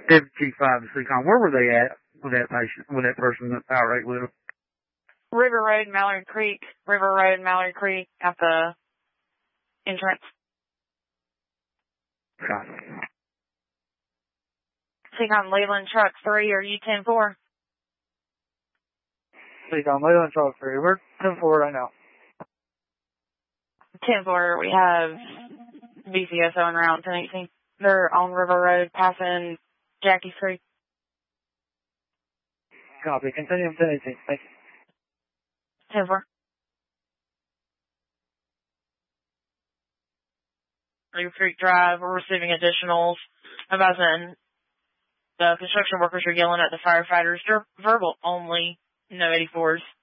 Deputy 5 to CCOM. Where were they at with that patient, with that person that irate with them? River Road, Mallard Creek. River Road, Mallard Creek at the entrance. Copy. CCOM Leland Truck 3 or U-10-4. CCOM Leland Truck 3. We're 10-4 right now. 10-4, we have BCSO en route 1018. They're on River Road, passing Jackie's Creek. Copy. Continue 1018. Thank you. 10-4. River Creek Drive, we're receiving additionals. Advising the construction workers are yelling at the firefighters. They're verbal only, no 84s.